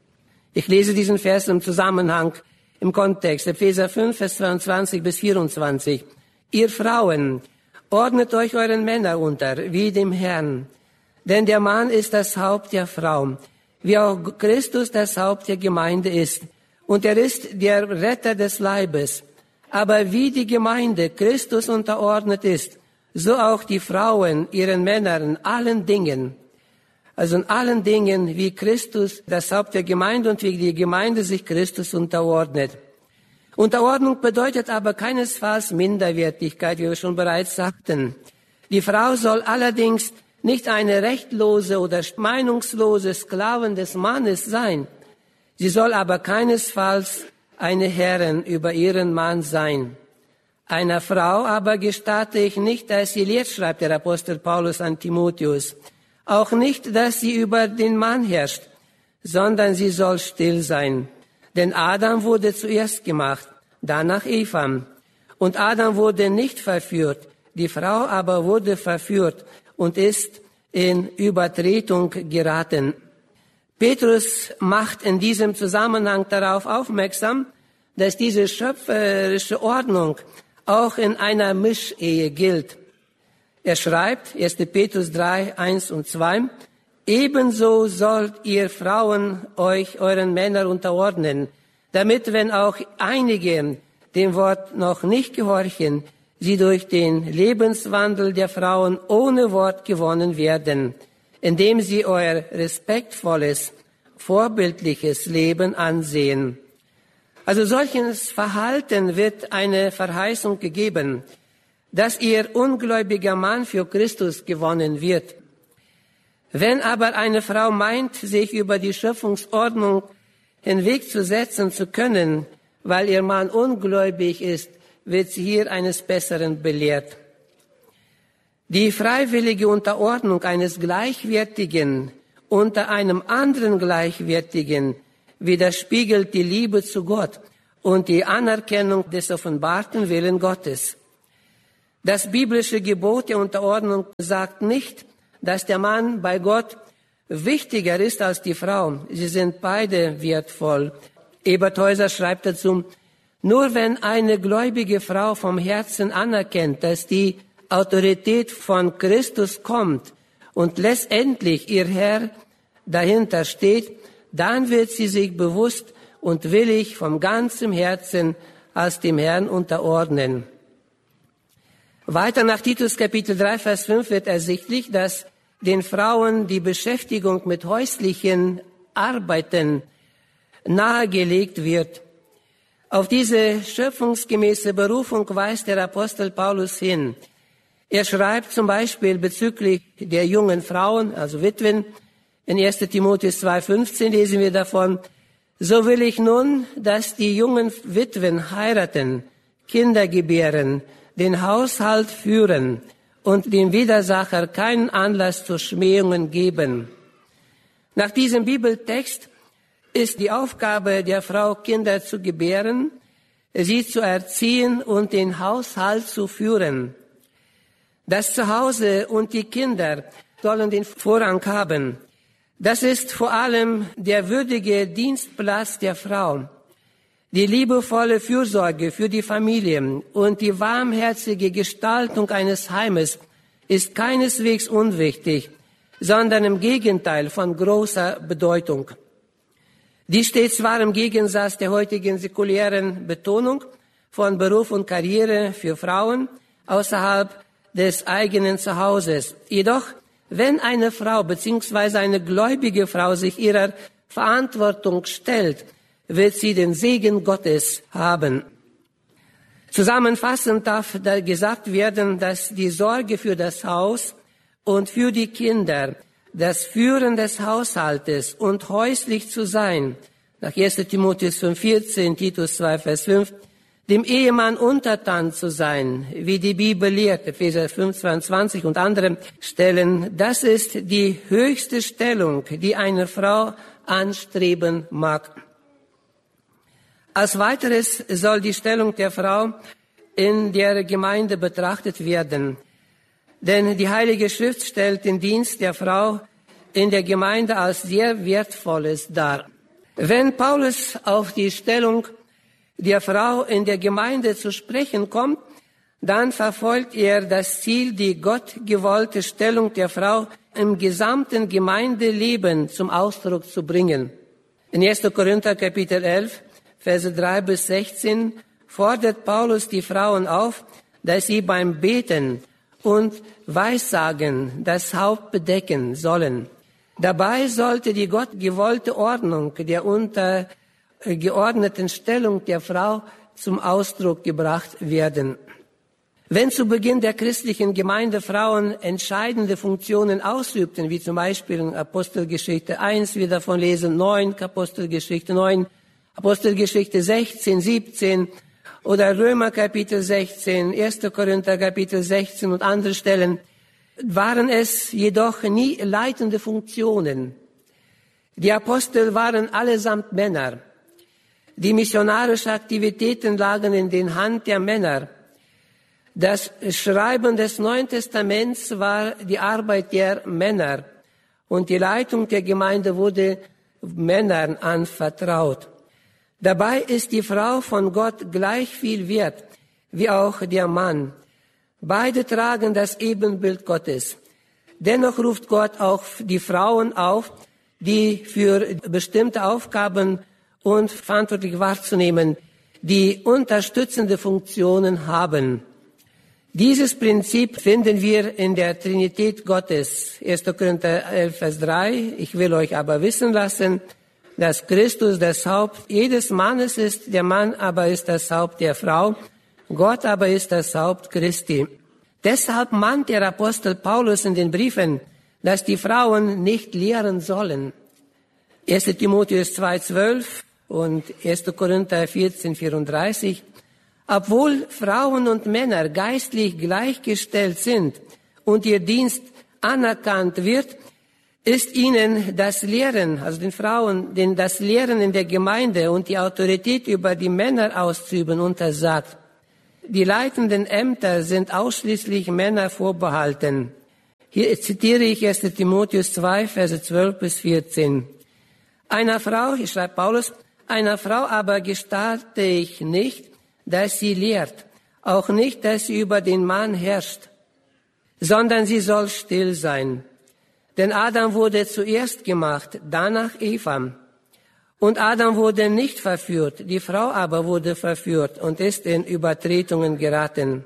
Ich lese diesen Vers im Zusammenhang, im Kontext, Epheser fünf, Vers zweiundzwanzig bis vierundzwanzig. Ihr Frauen, ordnet euch euren Männern unter, wie dem Herrn. Denn der Mann ist das Haupt der Frau, wie auch Christus das Haupt der Gemeinde ist. Und er ist der Retter des Leibes. Aber wie die Gemeinde Christus unterordnet ist, so auch die Frauen ihren Männern in allen Dingen. Also in allen Dingen, wie Christus das Haupt der Gemeinde und wie die Gemeinde sich Christus unterordnet. Unterordnung bedeutet aber keinesfalls Minderwertigkeit, wie wir schon bereits sagten. Die Frau soll allerdings nicht eine rechtlose oder meinungslose Sklavin des Mannes sein. Sie soll aber keinesfalls eine Herrin über ihren Mann sein. Einer Frau aber gestatte ich nicht, dass sie lehrt, schreibt der Apostel Paulus an Timotheus. Auch nicht, dass sie über den Mann herrscht, sondern sie soll still sein. Denn Adam wurde zuerst gemacht, danach Eva. Und Adam wurde nicht verführt, die Frau aber wurde verführt und ist in Übertretung geraten. Petrus macht in diesem Zusammenhang darauf aufmerksam, dass diese schöpferische Ordnung auch in einer Mischehe gilt. Er schreibt, erster Petrus drei, eins und zwei, ebenso sollt ihr Frauen euch euren Männern unterordnen, damit, wenn auch einige dem Wort noch nicht gehorchen, sie durch den Lebenswandel der Frauen ohne Wort gewonnen werden, indem sie euer respektvolles, vorbildliches Leben ansehen. Also solches Verhalten wird eine Verheißung gegeben, dass ihr ungläubiger Mann für Christus gewonnen wird. Wenn aber eine Frau meint, sich über die Schöpfungsordnung hinwegzusetzen zu können, weil ihr Mann ungläubig ist, wird sie hier eines Besseren belehrt. Die freiwillige Unterordnung eines Gleichwertigen unter einem anderen Gleichwertigen widerspiegelt die Liebe zu Gott und die Anerkennung des offenbarten Willen Gottes. Das biblische Gebot der Unterordnung sagt nicht, dass der Mann bei Gott wichtiger ist als die Frau. Sie sind beide wertvoll. Ebert Häuser schreibt dazu, nur wenn eine gläubige Frau vom Herzen anerkennt, dass die Autorität von Christus kommt und letztendlich ihr Herr dahinter steht, dann wird sie sich bewusst und willig vom ganzen Herzen als dem Herrn unterordnen. Weiter nach Titus Kapitel drei, Vers fünf wird ersichtlich, dass den Frauen die Beschäftigung mit häuslichen Arbeiten nahegelegt wird. Auf diese schöpfungsgemäße Berufung weist der Apostel Paulus hin. Er schreibt zum Beispiel bezüglich der jungen Frauen, also Witwen, in erster Timotheus zwei, fünfzehn lesen wir davon, so will ich nun, dass die jungen Witwen heiraten, Kinder gebären, den Haushalt führen und dem Widersacher keinen Anlass zu Schmähungen geben. Nach diesem Bibeltext ist die Aufgabe der Frau, Kinder zu gebären, sie zu erziehen und den Haushalt zu führen. Das Zuhause und die Kinder sollen den Vorrang haben. Das ist vor allem der würdige Dienstplatz der Frau. Die liebevolle Fürsorge für die Familie und die warmherzige Gestaltung eines Heimes ist keineswegs unwichtig, sondern im Gegenteil von großer Bedeutung. Dies steht zwar im Gegensatz der heutigen säkulären Betonung von Beruf und Karriere für Frauen außerhalb des eigenen Zuhauses. Jedoch, wenn eine Frau bzw. eine gläubige Frau sich ihrer Verantwortung stellt, wird sie den Segen Gottes haben. Zusammenfassend darf da gesagt werden, dass die Sorge für das Haus und für die Kinder, das Führen des Haushaltes und häuslich zu sein, nach erster Timotheus fünf, vierzehn, Titus zwei, Vers fünf, dem Ehemann untertan zu sein, wie die Bibel lehrt, Epheser fünf, zweiundzwanzig und andere Stellen, das ist die höchste Stellung, die eine Frau anstreben mag. Als weiteres soll die Stellung der Frau in der Gemeinde betrachtet werden. Denn die Heilige Schrift stellt den Dienst der Frau in der Gemeinde als sehr wertvolles dar. Wenn Paulus auf die Stellung der Frau in der Gemeinde zu sprechen kommt, dann verfolgt er das Ziel, die gottgewollte Stellung der Frau im gesamten Gemeindeleben zum Ausdruck zu bringen. In erster Korinther Kapitel elf, Verse drei bis sechzehn fordert Paulus die Frauen auf, dass sie beim Beten und Weissagen das Haupt bedecken sollen. Dabei sollte die gottgewollte Ordnung der untergeordneten Stellung der Frau zum Ausdruck gebracht werden. Wenn zu Beginn der christlichen Gemeinde Frauen entscheidende Funktionen ausübten, wie zum Beispiel in Apostelgeschichte eins, wir davon lesen, neun, Apostelgeschichte neun, Apostelgeschichte sechzehn, siebzehn oder Römer Kapitel sechzehn, erster Korinther Kapitel sechzehn und andere Stellen, waren es jedoch nie leitende Funktionen. Die Apostel waren allesamt Männer. Die missionarischen Aktivitäten lagen in den Hand der Männer. Das Schreiben des Neuen Testaments war die Arbeit der Männer und die Leitung der Gemeinde wurde Männern anvertraut. Dabei ist die Frau von Gott gleich viel wert wie auch der Mann. Beide tragen das Ebenbild Gottes. Dennoch ruft Gott auch die Frauen auf, die für bestimmte Aufgaben und verantwortlich wahrzunehmen, die unterstützende Funktionen haben. Dieses Prinzip finden wir in der Trinität Gottes. erster Korinther elf, Vers drei. Ich will euch aber wissen lassen, dass Christus das Haupt jedes Mannes ist, der Mann aber ist das Haupt der Frau, Gott aber ist das Haupt Christi. Deshalb mahnt der Apostel Paulus in den Briefen, dass die Frauen nicht lehren sollen. erster Timotheus zwei, zwölf und erster Korinther vierzehn, vierunddreißig. Obwohl Frauen und Männer geistlich gleichgestellt sind und ihr Dienst anerkannt wird, ist ihnen das Lehren, also den Frauen, den das Lehren in der Gemeinde und die Autorität über die Männer auszuüben untersagt. Die leitenden Ämter sind ausschließlich Männer vorbehalten. Hier zitiere ich erster Timotheus zwei, Verse zwölf bis vierzehn. Einer Frau, hier schreibt Paulus, einer Frau aber gestatte ich nicht, dass sie lehrt, auch nicht, dass sie über den Mann herrscht, sondern sie soll still sein. Denn Adam wurde zuerst gemacht, danach Eva. Und Adam wurde nicht verführt, die Frau aber wurde verführt und ist in Übertretungen geraten.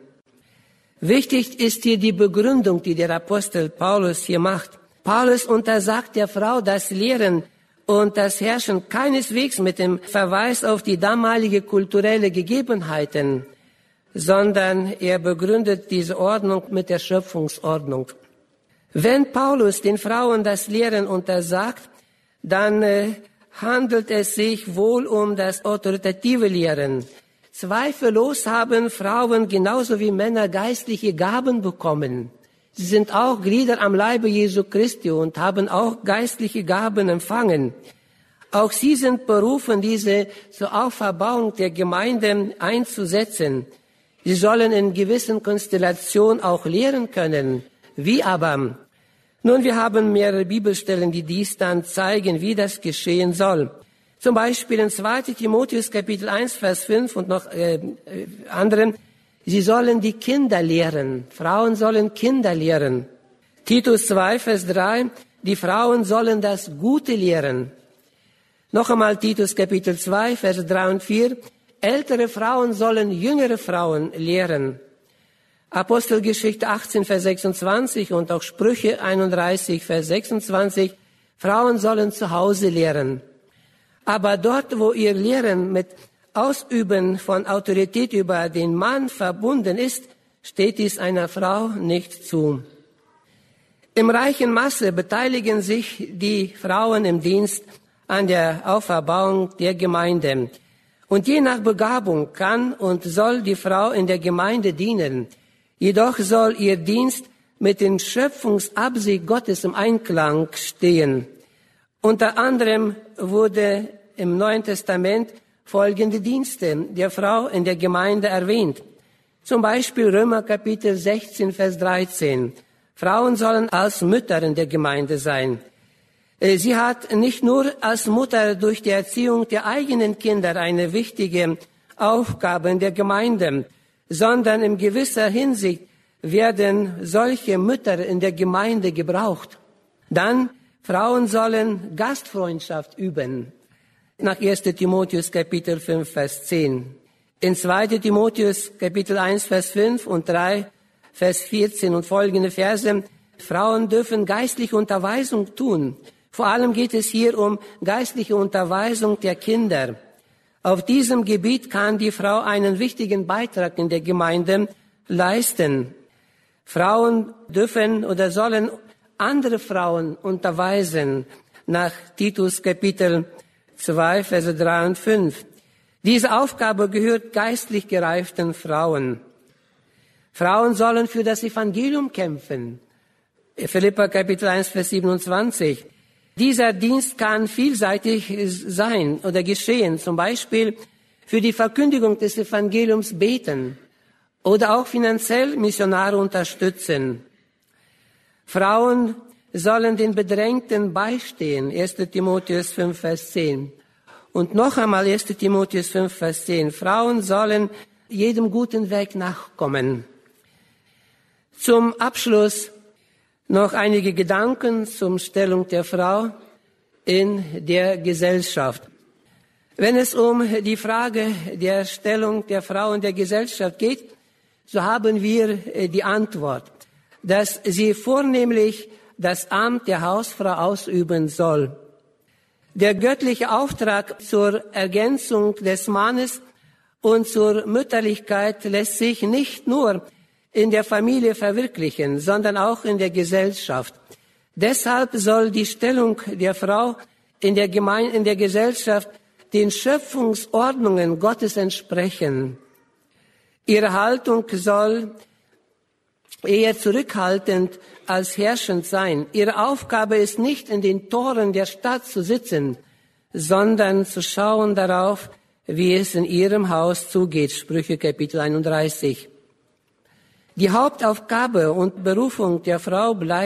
Wichtig ist hier die Begründung, die der Apostel Paulus hier macht. Paulus untersagt der Frau das Lehren und das Herrschen keineswegs mit dem Verweis auf die damalige kulturelle Gegebenheiten, sondern er begründet diese Ordnung mit der Schöpfungsordnung. Wenn Paulus den Frauen das Lehren untersagt, dann äh, handelt es sich wohl um das autoritative Lehren. Zweifellos haben Frauen genauso wie Männer geistliche Gaben bekommen. Sie sind auch Glieder am Leibe Jesu Christi und haben auch geistliche Gaben empfangen. Auch sie sind berufen, diese zur Auferbauung der Gemeinde einzusetzen. Sie sollen in gewissen Konstellationen auch lehren können. Wie aber? Nun, wir haben mehrere Bibelstellen, die dies dann zeigen, wie das geschehen soll. Zum Beispiel in zweiter Timotheus Kapitel eins, Vers fünf und noch äh, anderen. Sie sollen die Kinder lehren. Frauen sollen Kinder lehren. Titus zwei, Vers drei. Die Frauen sollen das Gute lehren. Noch einmal Titus Kapitel zwei, Vers drei und vier. Ältere Frauen sollen jüngere Frauen lehren. Apostelgeschichte achtzehn, Vers sechsundzwanzig und auch Sprüche einunddreißig, Vers sechsundzwanzig. Frauen sollen zu Hause lehren. Aber dort, wo ihr Lehren mit Ausüben von Autorität über den Mann verbunden ist, steht dies einer Frau nicht zu. Im reichen Maße beteiligen sich die Frauen im Dienst an der Auferbauung der Gemeinde. Und je nach Begabung kann und soll die Frau in der Gemeinde dienen. Jedoch soll ihr Dienst mit den Schöpfungsabsicht Gottes im Einklang stehen. Unter anderem wurde im Neuen Testament folgende Dienste der Frau in der Gemeinde erwähnt. Zum Beispiel Römer Kapitel sechzehn, Vers dreizehn. Frauen sollen als Mütter in der Gemeinde sein. Sie hat nicht nur als Mutter durch die Erziehung der eigenen Kinder eine wichtige Aufgabe in der Gemeinde, sondern in gewisser Hinsicht werden solche Mütter in der Gemeinde gebraucht. Dann, Frauen sollen Gastfreundschaft üben. Nach erster Timotheus Kapitel fünf, Vers zehn. In zweiter Timotheus Kapitel eins, Vers fünf und drei, Vers vierzehn und folgende Verse. Frauen dürfen geistliche Unterweisung tun. Vor allem geht es hier um geistliche Unterweisung der Kinder. Auf diesem Gebiet kann die Frau einen wichtigen Beitrag in der Gemeinde leisten. Frauen dürfen oder sollen andere Frauen unterweisen. Nach Titus Kapitel zwei, Verse drei und fünf. Diese Aufgabe gehört geistlich gereiften Frauen. Frauen sollen für das Evangelium kämpfen. Philipper Kapitel eins, Vers siebenundzwanzig. Dieser Dienst kann vielseitig sein oder geschehen. Zum Beispiel für die Verkündigung des Evangeliums beten oder auch finanziell Missionare unterstützen. Frauen sollen den Bedrängten beistehen. erster Timotheus fünf, Vers zehn. Und noch einmal erster Timotheus fünf, Vers zehn. Frauen sollen jedem guten Weg nachkommen. Zum Abschluss noch einige Gedanken zur Stellung der Frau in der Gesellschaft. Wenn es um die Frage der Stellung der Frau in der Gesellschaft geht, so haben wir die Antwort, dass sie vornehmlich das Amt der Hausfrau ausüben soll. Der göttliche Auftrag zur Ergänzung des Mannes und zur Mütterlichkeit lässt sich nicht nur in der Familie verwirklichen, sondern auch in der Gesellschaft. Deshalb soll die Stellung der Frau in der Gemeinde, in der Gesellschaft den Schöpfungsordnungen Gottes entsprechen. Ihre Haltung soll eher zurückhaltend als herrschend sein. Ihre Aufgabe ist nicht, in den Toren der Stadt zu sitzen, sondern zu schauen darauf, wie es in ihrem Haus zugeht. Sprüche Kapitel einunddreißig. Die Hauptaufgabe und Berufung der Frau bleibt